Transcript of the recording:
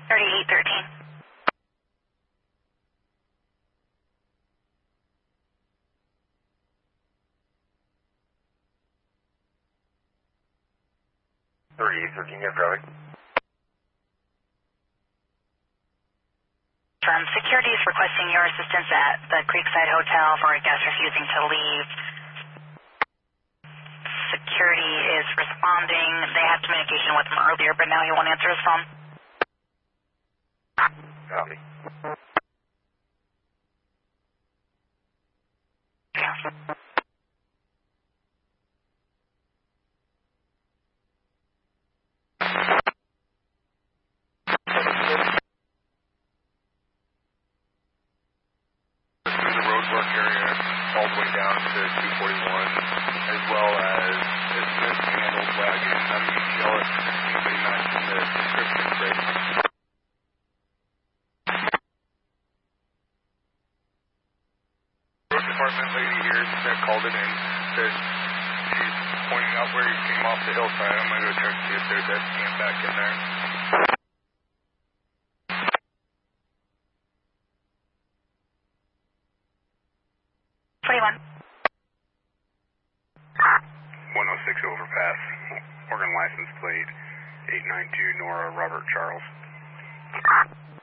3813. Yes, Charlie. Security is requesting your assistance at the Creekside Hotel for a guest refusing to leave. Security is responding. They had communication with him earlier, but now he won't answer his phone. Copy. Yeah. All the way down to 241, as well as a Smith handled wagon. You can yell at anybody matching the description, great. Road department lady here that called it in said she's pointing out where he came off the hillside. I'm going to go check to see if there's that camp back in there. Overpass, Oregon license plate 892 Nora Robert Charles.